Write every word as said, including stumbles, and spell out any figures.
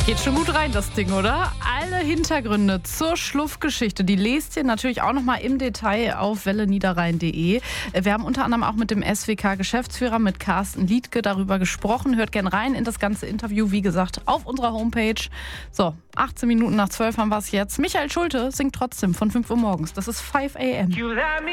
Geht schon gut rein, das Ding, oder? Alle Hintergründe zur Schluffgeschichte, die lest ihr natürlich auch nochmal im Detail auf welle niederrhein punkt de. Wir haben unter anderem auch mit dem S W K-Geschäftsführer, mit Carsten Liedtke, darüber gesprochen. Hört gern rein in das ganze Interview, wie gesagt, auf unserer Homepage. So, achtzehn Minuten nach zwölf haben wir es jetzt. Michael Schulte singt trotzdem von fünf Uhr morgens. Das ist five a m